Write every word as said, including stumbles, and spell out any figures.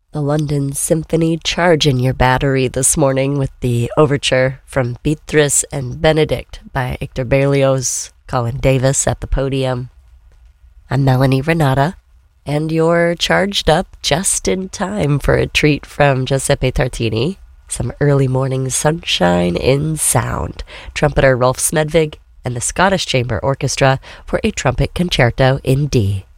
The London Symphony charging your battery this morning with the overture from Beatrice and Benedict by Hector Berlioz, Colin Davis at the podium. I'm Melanie Renata, and you're charged up just in time for a treat from Giuseppe Tartini, some early morning sunshine in sound, trumpeter Rolf Smedvig, and the Scottish Chamber Orchestra for a trumpet concerto in D.